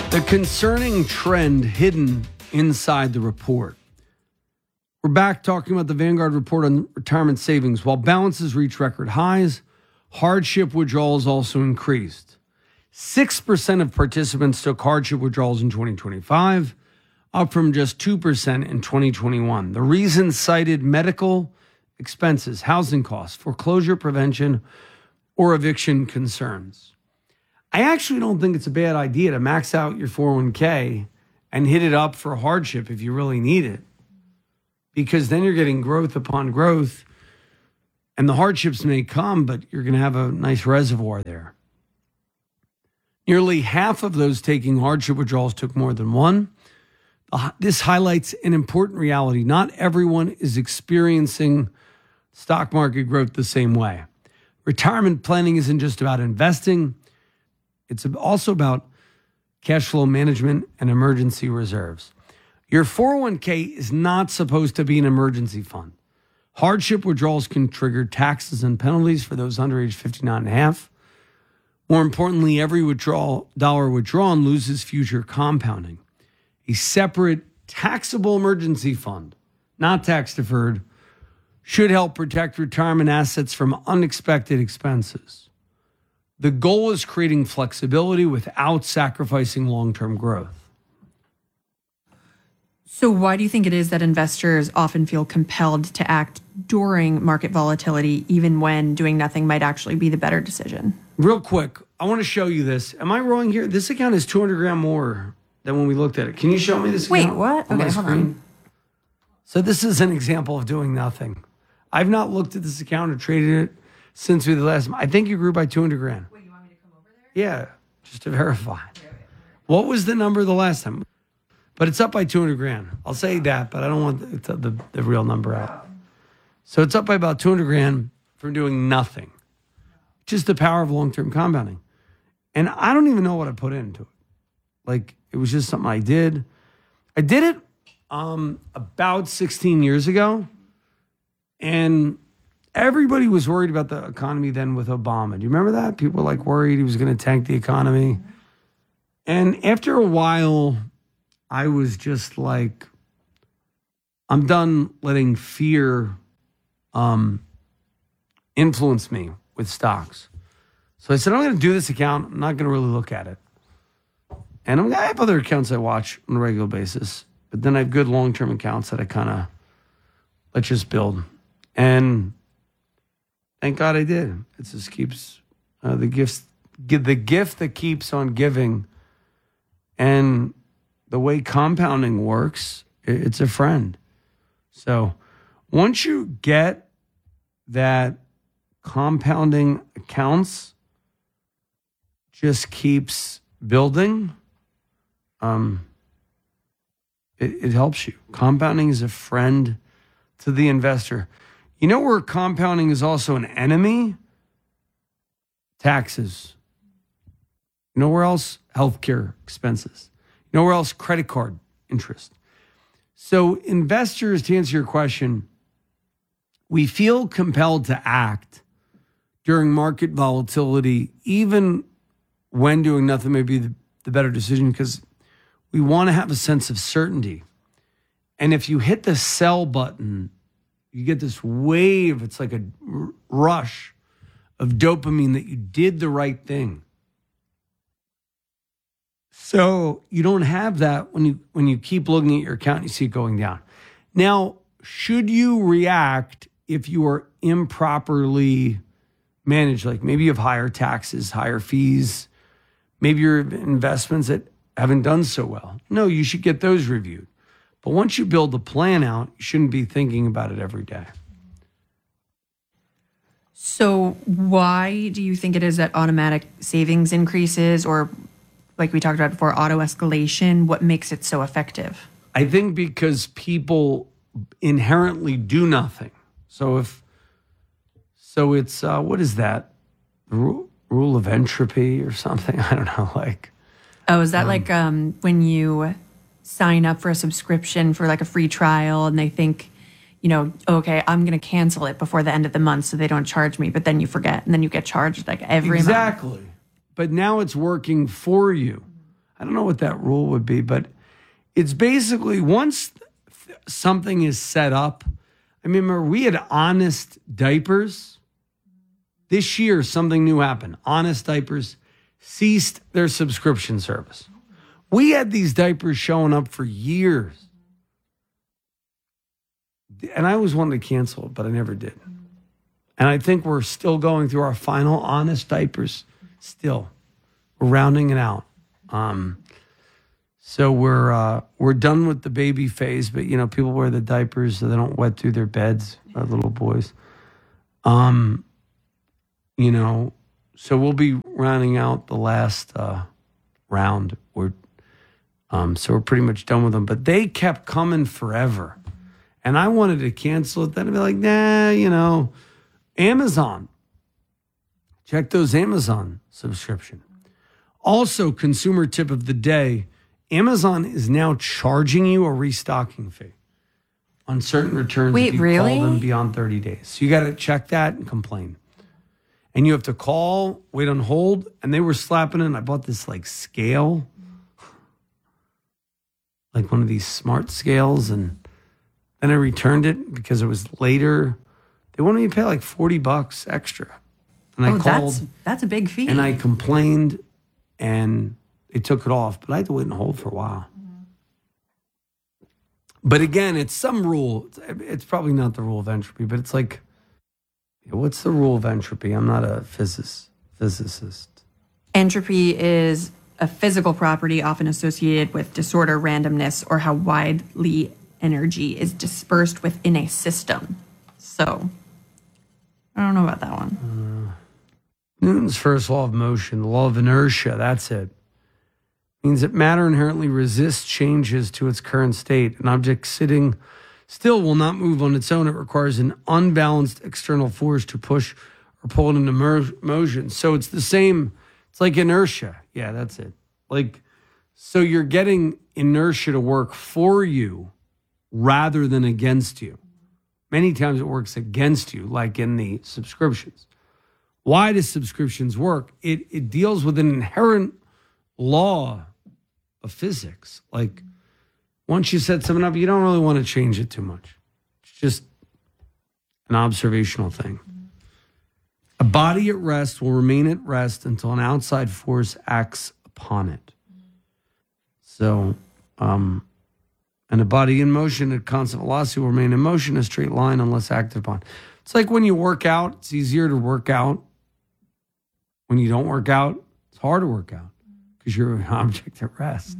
The concerning trend hidden inside the report. We're back talking about the Vanguard report on retirement savings. While balances reach record highs, hardship withdrawals also increased. 6% of participants took hardship withdrawals in 2025, up from just 2% in 2021. The reason cited medical expenses, housing costs, foreclosure prevention, or eviction concerns. I actually don't think it's a bad idea to max out your 401k and hit it up for hardship if you really need it, because then you're getting growth upon growth, and the hardships may come, but you're going to have a nice reservoir there. Nearly half of those taking hardship withdrawals took more than one. This highlights an important reality. Not everyone is experiencing stock market growth the same way. Retirement planning isn't just about investing. It's also about cash flow management and emergency reserves. Your 401k is not supposed to be an emergency fund. Hardship withdrawals can trigger taxes and penalties for those under age 59 and a half. More importantly, every dollar withdrawn loses future compounding. A separate taxable emergency fund, not tax deferred, should help protect retirement assets from unexpected expenses. The goal is creating flexibility without sacrificing long-term growth. So why do you think it is that investors often feel compelled to act during market volatility, even when doing nothing might actually be the better decision? Real quick, I want to show you this. Am I wrong here? This account is 200 grand more than when we looked at it. Can you show me this account? Wait, what? On okay, my hold screen? on. So this is an example of doing nothing. I've not looked at this account or traded it since we the last. I think you grew by 200 grand. Wait, you want me to come over there? Yeah, just to verify. What was the number the last time? But it's up by 200 grand. I'll say that, but I don't want the real number out. So it's up by about 200 grand from doing nothing. Just the power of long-term compounding. And I don't even know what I put into it. Like, it was just something I did. I did it about 16 years ago. And everybody was worried about the economy then with Obama. Do you remember that? People were like worried he was going to tank the economy. And after a while, I was just like, I'm done letting fear influence me with stocks. So I said, I'm going to do this account. I'm not going to really look at it. And I have other accounts I watch on a regular basis. But then I have good long-term accounts that I kind of let just build. And thank God I did. It just keeps the gift that keeps on giving. And the way compounding works, it's a friend. So once you get that compounding accounts just keeps building, it helps you. Compounding is a friend to the investor. You know where compounding is also an enemy? Taxes. You know where else? Healthcare expenses. You know where else? Credit card interest. So investors, to answer your question, we feel compelled to act during market volatility, even when doing nothing may be the better decision, because we want to have a sense of certainty. And if you hit the sell button, you get this wave. It's like a rush of dopamine that you did the right thing. So you don't have that when you keep looking at your account and you see it going down. Now, should you react if you are improperly managed? Like maybe you have higher taxes, higher fees, maybe your investments that haven't done so well. No, you should get those reviewed. But once you build the plan out, you shouldn't be thinking about it every day. So why do you think it is that automatic savings increases, or like we talked about before, auto escalation, what makes it so effective? I think because people inherently do nothing. So it's what is that? Rule of entropy or something? I don't know. Is that like when you sign up for a subscription for like a free trial and they think, okay, I'm going to cancel it before the end of the month so they don't charge me, but then you forget and then you get charged like every month. Exactly. But now it's working for you. I don't know what that rule would be, but it's basically once something is set up. I remember we had Honest Diapers. This year, something new happened. Honest Diapers ceased their subscription service. We had these diapers showing up for years. And I always wanted to cancel it, but I never did. And I think we're still going through our final Honest Diapers. Still, we're rounding it out. So we're done with the baby phase, but people wear the diapers so they don't wet through their beds, our little boys. So we'll be rounding out the last round. So we're pretty much done with them, but they kept coming forever. And I wanted to cancel it. Then I'd be like, nah, Amazon. Check those Amazon subscription. Also, consumer tip of the day, Amazon is now charging you a restocking fee on certain returns. Wait, if you really? call them beyond 30 days. So you got to check that and complain. And you have to call, wait on hold. And they were slapping in. I bought this scale, like one of these smart scales. And then I returned it because it was later. They wanted me to pay $40 extra. And I called. That's a big fee. And I complained and they took it off. But I had to wait and hold for a while. But again, it's some rule. It's probably not the rule of entropy, but it's what's the rule of entropy? I'm not a physicist. Entropy is a physical property often associated with disorder, randomness, or how widely energy is dispersed within a system. So, I don't know about that one. Newton's first law of motion, the law of inertia, that's it. Means that matter inherently resists changes to its current state. An object sitting still will not move on its own. It requires an unbalanced external force to push or pull it into motion. So it's the same. It's like inertia. Yeah, that's it. So you're getting inertia to work for you rather than against you. Many times it works against you, like in the subscriptions. Why do subscriptions work? It deals with an inherent law of physics. Once you set something up, you don't really want to change it too much. It's just an observational thing. A body at rest will remain at rest until an outside force acts upon it. So, and a body in motion at constant velocity will remain in motion in a straight line unless acted upon. It's like when you work out, it's easier to work out. When you don't work out, it's hard to work out because you're an object at rest.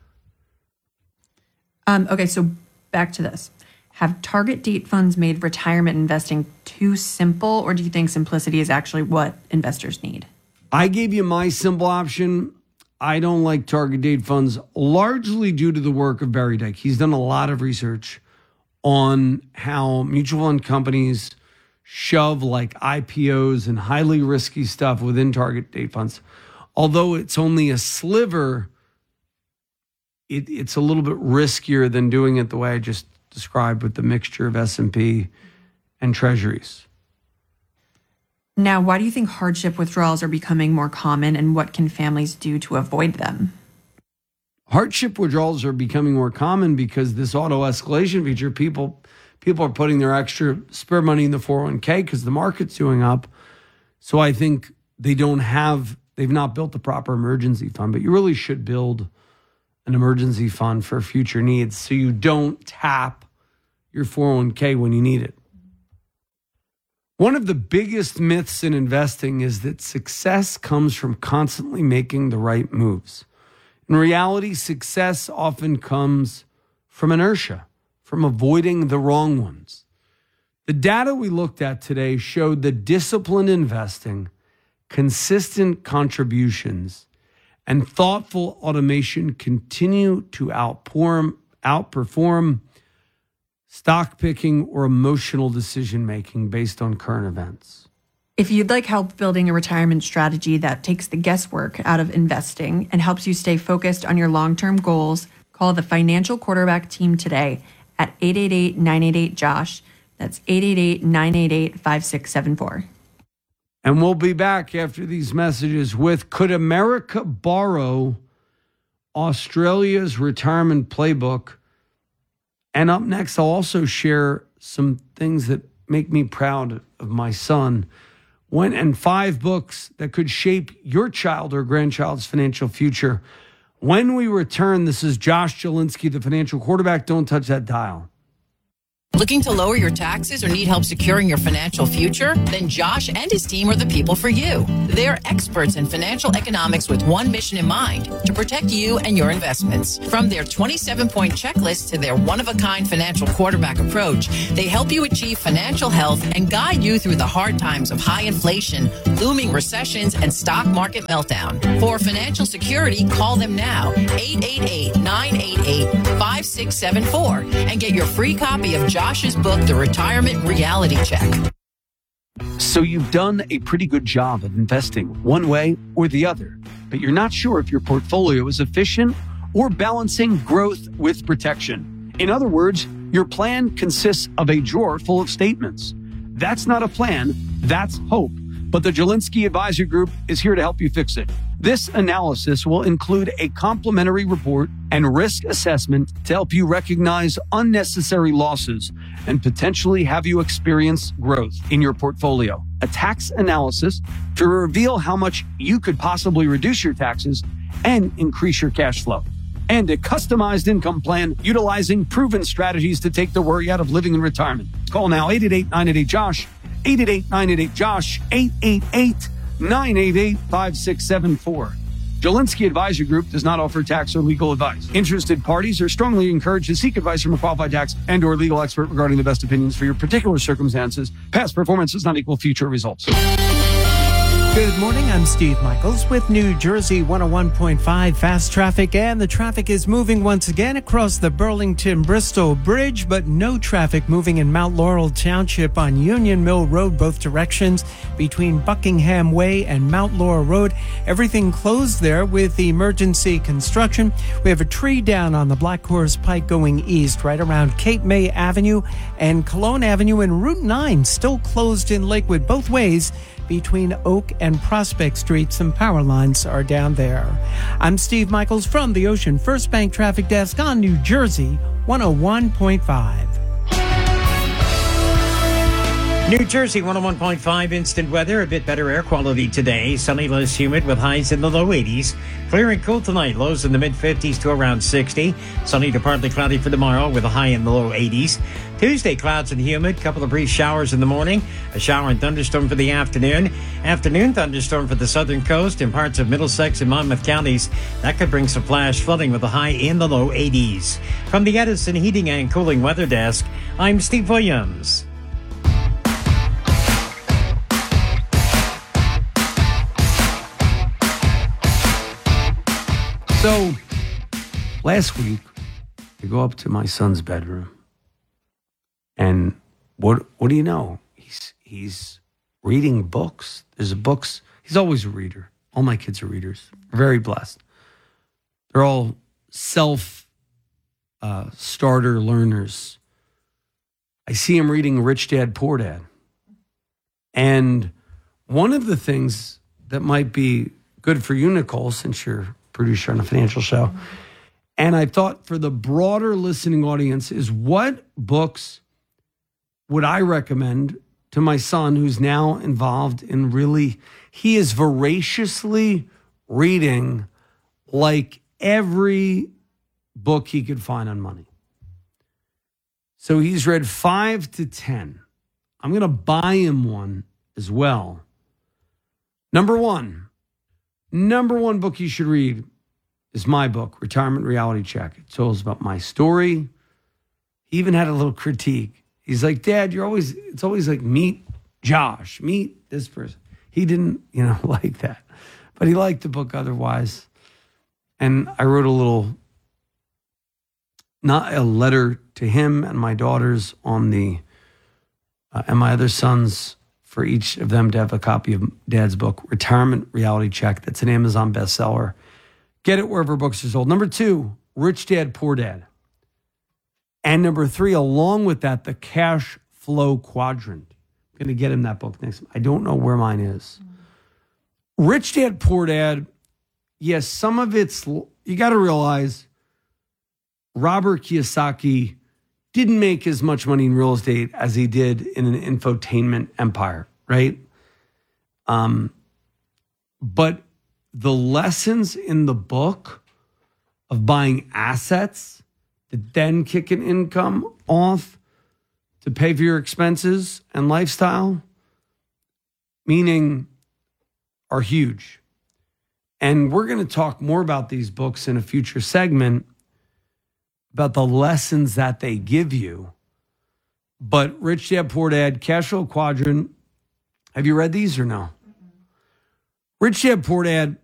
Okay, so back to this. Have target date funds made retirement investing too simple, or do you think simplicity is actually what investors need? I gave you my simple option. I don't like target date funds, largely due to the work of Barry Dyke. He's done a lot of research on how mutual fund companies shove IPOs and highly risky stuff within target date funds. Although it's only a sliver, it's a little bit riskier than doing it the way I just described with the mixture of S&P and treasuries. Now, why do you think hardship withdrawals are becoming more common, and what can families do to avoid them? Hardship withdrawals are becoming more common because this auto escalation feature, people are putting their extra spare money in the 401k because the market's doing up. So I think they've not built the proper emergency fund, but you really should build an emergency fund for future needs so you don't tap your 401k when you need it. One of the biggest myths in investing is that success comes from constantly making the right moves. In reality, success often comes from inertia, from avoiding the wrong ones. The data we looked at today showed that disciplined investing, consistent contributions, and thoughtful automation continue to outperform stock picking or emotional decision making based on current events. If you'd like help building a retirement strategy that takes the guesswork out of investing and helps you stay focused on your long-term goals, call the Financial Quarterback team today at 888-988-JOSH. That's 888-988-5674. And we'll be back after these messages with, could America borrow Australia's retirement playbook. And up next, I'll also share some things that make me proud of my son. And 5 books that could shape your child or grandchild's financial future. When we return, this is Josh Jelinski, the financial quarterback. Don't touch that dial. Looking to lower your taxes or need help securing your financial future? Then Josh and his team are the people for you. They're experts in financial economics with one mission in mind, to protect you and your investments. From their 27-point checklist to their one-of-a-kind financial quarterback approach, they help you achieve financial health and guide you through the hard times of high inflation, looming recessions, and stock market meltdown. For financial security, call them now, 888-988-5674, and get your free copy of Josh's book, The Retirement Reality Check. So you've done a pretty good job of investing one way or the other, but you're not sure if your portfolio is efficient or balancing growth with protection. In other words, your plan consists of a drawer full of statements. That's not a plan, that's hope. But the Jelinski Advisor Group is here to help you fix it. This analysis will include a complimentary report and risk assessment to help you recognize unnecessary losses and potentially have you experience growth in your portfolio. A tax analysis to reveal how much you could possibly reduce your taxes and increase your cash flow. And a customized income plan utilizing proven strategies to take the worry out of living in retirement. Call now, 888-988-JOSH, 888-988-JOSH, 888-988-5674. Jelinski Advisor Group does not offer tax or legal advice. Interested parties are strongly encouraged to seek advice from a qualified tax and or legal expert regarding the best opinions for your particular circumstances. Past performance does not equal future results. Good morning, I'm Steve Michaels with New Jersey 101.5 Fast Traffic, and the traffic is moving once again across the Burlington-Bristol Bridge, but no traffic moving in Mount Laurel Township on Union Mill Road, both directions between Buckingham Way and Mount Laurel Road. Everything closed there with emergency construction. We have a tree down on the Black Horse Pike going east, right around Cape May Avenue and Cologne Avenue, and Route 9 still closed in Lakewood both ways between Oak and Prospect Street. Some power lines are down there. I'm Steve Michaels from the Ocean First Bank Traffic Desk on New Jersey 101.5. New Jersey 101.5 instant weather, a bit better air quality today. Sunny, less humid with highs in the low 80s. Clear and cool tonight, lows in the mid 50s to around 60. Sunny to partly cloudy for tomorrow with a high in the low 80s. Tuesday, clouds and humid, couple of brief showers in the morning, a shower and thunderstorm for the afternoon. Afternoon thunderstorm for the southern coast and parts of Middlesex and Monmouth counties. That could bring some flash flooding with a high in the low 80s. From the Edison Heating and Cooling Weather Desk, I'm Steve Williams. So, last week, I go up to my son's bedroom, and what do you know? He's reading books. There's books. He's always a reader. All my kids are readers. Very blessed. They're all self-starter learners. I see him reading Rich Dad, Poor Dad. And one of the things that might be good for you, Nicole, since you're producer on a financial show. And I thought for the broader listening audience is what books would I recommend to my son who's now involved in he is voraciously reading like every book he could find on money. So he's read 5 to 10. I'm going to buy him one as well. Number one book you should read is my book, Retirement Reality Check. It tells about my story. He even had a little critique. He's like, Dad, it's always like, meet Josh, meet this person. He didn't, like that. But he liked the book otherwise. And I wrote not a letter to him and my daughters and my other sons, for each of them to have a copy of Dad's book, Retirement Reality Check. That's an Amazon bestseller. Get it wherever books are sold. Number 2, Rich Dad, Poor Dad. And number 3, along with that, the Cash Flow Quadrant. I'm going to get him that book next. I don't know where mine is. Rich Dad, Poor Dad yes, some of it's, you got to realize Robert Kiyosaki didn't make as much money in real estate as he did in an infotainment empire, right? But the lessons in the book of buying assets that then kick an income off to pay for your expenses and lifestyle, meaning are huge. And we're going to talk more about these books in a future segment about the lessons that they give you. But Rich Dad Poor Dad, Cash Flow Quadrant, have you read these or no? Rich Dad Poor Dad